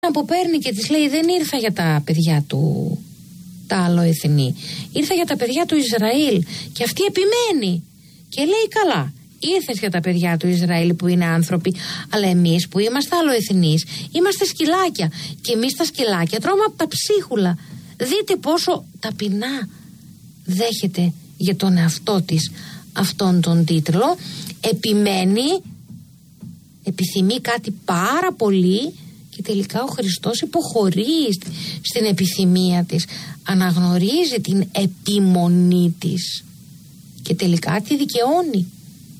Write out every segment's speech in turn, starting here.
αποπαίρνει και της λέει: δεν ήρθα για τα παιδιά του, τα αλλοεθνή, ήρθα για τα παιδιά του Ισραήλ. Και αυτή επιμένει και λέει: καλά, ήρθες για τα παιδιά του Ισραήλ που είναι άνθρωποι, αλλά εμείς που είμαστε αλλοεθνείς είμαστε σκυλάκια. Και εμείς τα σκυλάκια τρώμε από τα ψίχουλα. Δείτε πόσο ταπεινά δέχεται για τον εαυτό της αυτόν τον τίτλο. Επιθυμεί κάτι πάρα πολύ και τελικά ο Χριστός υποχωρεί στην επιθυμία της. Αναγνωρίζει την επιμονή της και τελικά τη δικαιώνει.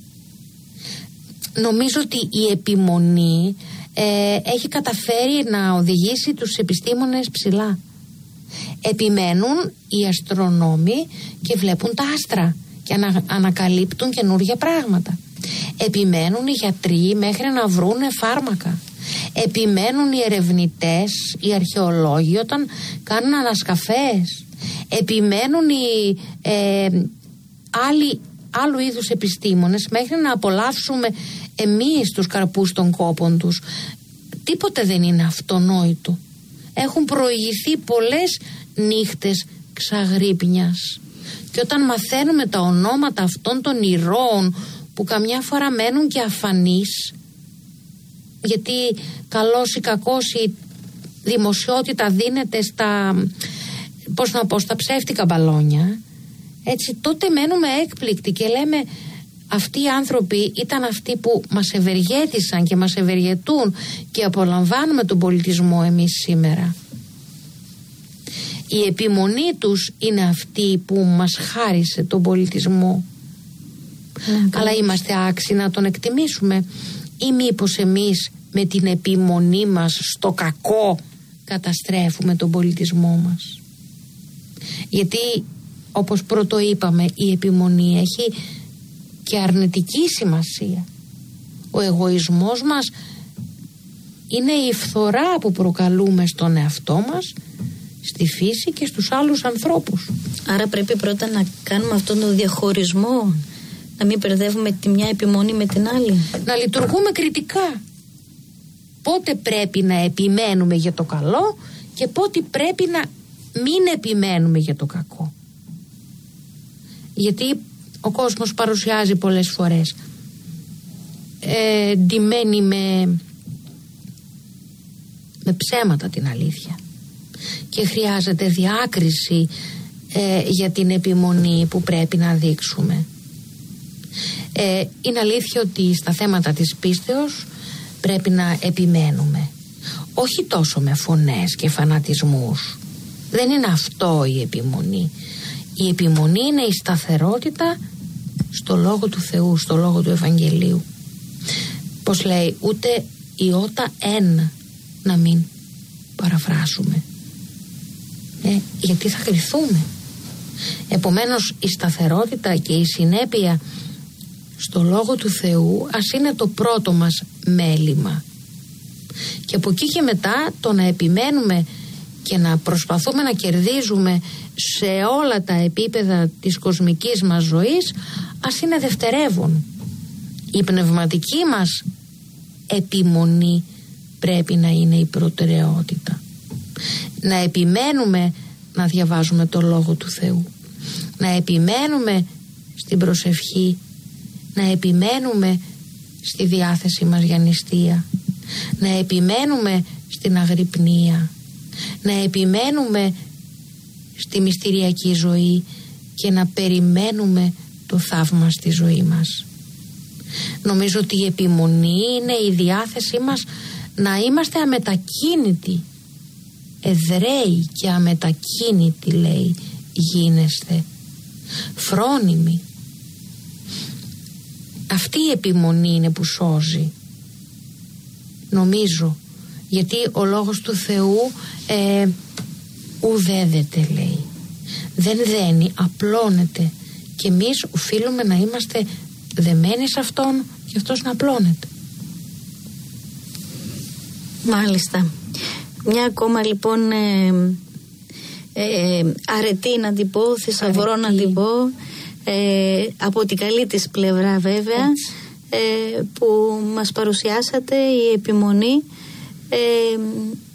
Νομίζω ότι η επιμονή έχει καταφέρει να οδηγήσει τους επιστήμονες ψηλά. Επιμένουν οι αστρονόμοι και βλέπουν τα άστρα και ανακαλύπτουν καινούργια πράγματα. Επιμένουν οι γιατροί μέχρι να βρούνε φάρμακα. Επιμένουν οι ερευνητές, οι αρχαιολόγοι όταν κάνουν ανασκαφές. Επιμένουν οι άλλου είδους επιστήμονες μέχρι να απολαύσουμε εμείς τους καρπούς των κόπων τους. Τίποτε δεν είναι αυτονόητο. Έχουν προηγηθεί πολλές νύχτες ξαγρύπνιας. Και όταν μαθαίνουμε τα ονόματα αυτών των ηρώων που καμιά φορά μένουν και αφανείς, γιατί καλός ή κακός η δημοσιότητα δίνεται στα ψεύτικα μπαλόνια, έτσι τότε μένουμε έκπληκτοι και λέμε: αυτοί οι άνθρωποι ήταν αυτοί που μας ευεργέτησαν και μας ευεργετούν και απολαμβάνουμε τον πολιτισμό εμείς σήμερα. Η επιμονή τους είναι αυτή που μας χάρισε τον πολιτισμό. Αλλά είμαστε άξιοι να τον εκτιμήσουμε, ή μήπως εμείς με την επιμονή μας στο κακό καταστρέφουμε τον πολιτισμό μας? Γιατί όπως πρώτο είπαμε, η επιμονή έχει και αρνητική σημασία. Ο εγωισμός μας είναι η φθορά που προκαλούμε στον εαυτό μας, στη φύση και στους άλλους ανθρώπους. Άρα πρέπει πρώτα να κάνουμε αυτόν τον διαχωρισμό, να μην μπερδεύουμε τη μια επιμονή με την άλλη. Να λειτουργούμε κριτικά. Πότε πρέπει να επιμένουμε για το καλό και πότε πρέπει να μην επιμένουμε για το κακό. Γιατί ο κόσμος παρουσιάζει πολλές φορές ντυμένη με ψέματα την αλήθεια, και χρειάζεται διάκριση για την επιμονή που πρέπει να δείξουμε. Είναι αλήθεια ότι στα θέματα της πίστεως πρέπει να επιμένουμε, όχι τόσο με φωνές και φανατισμούς. Δεν είναι αυτό η επιμονή. Η επιμονή είναι η σταθερότητα στο Λόγο του Θεού, στο Λόγο του Ευαγγελίου. Πως λέει, ούτε ιότα ένα να μην παραφράσουμε, γιατί θα κριθούμε. Επομένως η σταθερότητα και η συνέπεια στο Λόγο του Θεού ας είναι το πρώτο μας μέλημα, και από εκεί και μετά το να επιμένουμε και να προσπαθούμε να κερδίζουμε σε όλα τα επίπεδα της κοσμικής μας ζωής ας είναι δευτερεύον. Η πνευματική μας επιμονή πρέπει να είναι η προτεραιότητα. Να επιμένουμε να διαβάζουμε το Λόγο του Θεού, να επιμένουμε στην προσευχή, να επιμένουμε στη διάθεση μας για νηστεία, να επιμένουμε στην αγρυπνία, να επιμένουμε στη μυστηριακή ζωή και να περιμένουμε το θαύμα στη ζωή μας. Νομίζω ότι η επιμονή είναι η διάθεσή μας να είμαστε αμετακίνητοι. Εδραίοι και αμετακίνητοι, λέει, γίνεστε, φρόνιμοι. Αυτή η επιμονή είναι που σώζει, νομίζω, γιατί ο Λόγος του Θεού ουδέδεται, λέει. Δεν δένει, απλώνεται, και εμείς οφείλουμε να είμαστε δεμένοι σε Αυτόν και Αυτός να απλώνεται. Μάλιστα. Μια ακόμα λοιπόν αρετή να την πω, θησαυρό να την πω, από την καλή της πλευρά βέβαια, που μας παρουσιάσατε, η επιμονή.